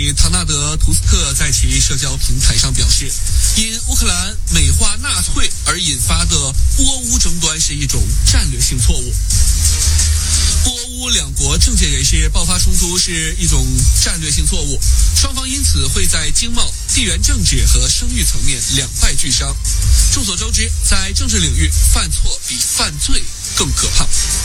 理唐纳德·图斯克在其社交平台上表示，因乌克兰美化纳粹而引发的波乌争端是一种战略性错误。波乌两国政界人士爆发冲突是一种战略性错误，双方因此会在经贸、地缘政治和声誉层面两败俱伤。众所周知，在政治领域犯错比犯罪更可怕。